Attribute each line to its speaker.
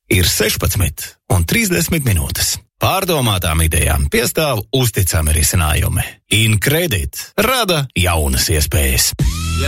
Speaker 1: ir 16:30 minūtes. Pārdomātām idejām piestāv uzticami risinājumi. InCredit rada jaunas iespējas.